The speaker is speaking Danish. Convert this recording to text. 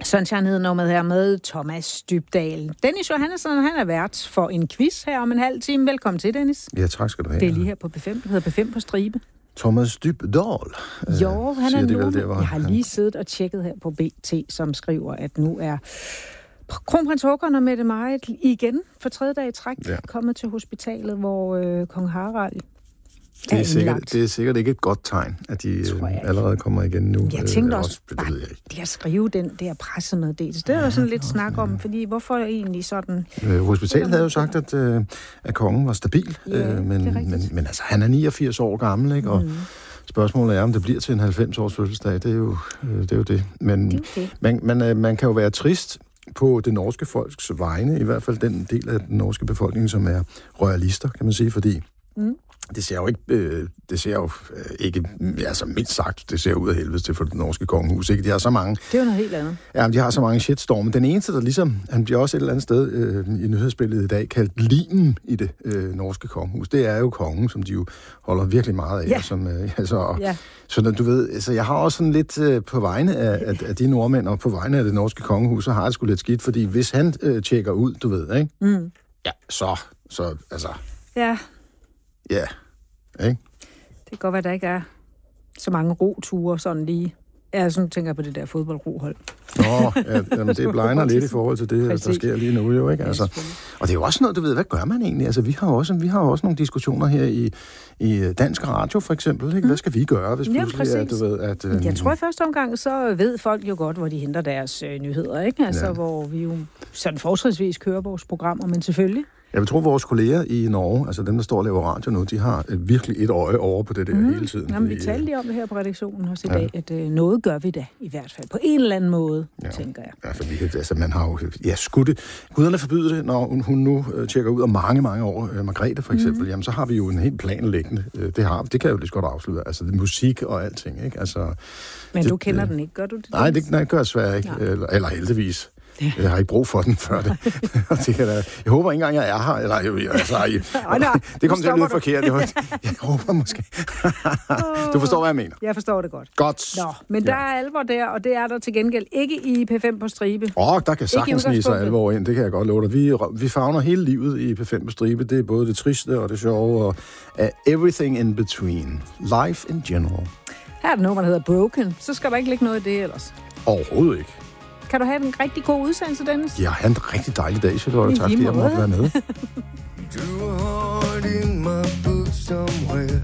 Sunshine hedder nummeret her med Thomas Dybdahl. Dennis Johannesson, han er vært for en quiz her om en halv time. Velkommen til, Dennis. Ja, tak skal du have. Det er lige her på B5. Det hedder B5 på stribe. Thomas Dybdahl. Jo, han er nu. Jeg har lige siddet og tjekket her på BT, som skriver, at nu er kronprins Håkon og Mette Marit igen for 3. dag i træk kommet til hospitalet, hvor kong Harald det er sikkert ikke et godt tegn, at de allerede kommer igen nu. Jeg tænkte også, det at skrive den der pressemeddelelse, det er jo sådan lidt snak om, fordi hvorfor egentlig sådan... Hospitalet havde jo sagt, at kongen var stabil, men altså, han er 89 år gammel, ikke? Og spørgsmålet er, om det bliver til en 90-års fødselsdag. Det er jo det. Men man kan jo være trist på det norske folks vegne, i hvert fald den del af den norske befolkning, som er royalister, kan man sige, fordi det ser jo ikke, altså mildt sagt, det ser ud af helvede til for det norske kongehus, ikke? De har så mange... Det er jo noget helt andet. Ja, de har så mange shitstorme. Den eneste, der ligesom, han bliver også et eller andet sted i nyhedsbilledet i dag, kaldt limen i det norske kongehus, det er jo kongen, som de jo holder virkelig meget af. Ja. Så du ved, altså, jeg har også sådan lidt på vegne af de nordmænd, og på vegne af det norske kongehus, så har jeg sgu lidt skidt, fordi hvis han tjekker ud, du ved, ikke? Ja, så altså... Ja. Ja, ikke? Det kan godt være, der ikke er så mange roture sådan lige. Jeg sådan tænker på det der fodboldrohold. Jamen, det blegner lidt i forhold til det, der sker lige nu, jo, ikke? Altså, og det er jo også noget, du ved, hvad gør man egentlig? Altså, vi har også nogle diskussioner her i Dansk Radio, for eksempel, ikke? Hvad skal vi gøre, hvis pludselig, du ved, at... Jeg tror, i første omgang, så ved folk jo godt, hvor de henter deres nyheder, ikke? Altså, hvor vi jo sådan fortrinsvis kører vores programmer, men selvfølgelig... Jeg vil tro, at vores kolleger i Norge, altså dem, der står og laver radio nu, de har virkelig et øje over på det der hele tiden. Jamen, vi talte lige om det her på redaktionen også i dag, at noget gør vi da, i hvert fald. På en eller anden måde, tænker jeg. Ja, for man har jo... Ja, skulle det... Guderne forbyde det, når hun nu tjekker ud om mange, mange år. Margrethe for eksempel, jamen, så har vi jo en helt planlæggende. Det kan jeg jo lige så godt afsløre. Altså, det musik og alting, ikke? Altså... Men du kender den ikke, gør du det? Nej, det gør jeg svært ikke. Eller heldigvis. Jeg har ikke brug for den før det. Jeg håber ikke engang, jeg er her. Eller, det kommer til at lyde forkert. Jeg håber måske. Du forstår, hvad jeg mener? Jeg forstår det godt. Godt. Men der er alvor der, og det er der til gengæld ikke i P5 på stribe. Der kan sagtens snige sig alvor ind. Det kan jeg godt love dig. Vi favner hele livet i P5 på stribe. Det er både det triste og det sjove og everything in between. Life in general. Her er det noget, der hedder Broken. Så skal der ikke ligge noget i det ellers. Overhovedet ikke. Kan du have en rigtig god udsendelse, Dennis? Ja, have en rigtig dejlig dag, Charlotte. Tak, fordi jeg måtte være med. Drew a heart in my book somewhere.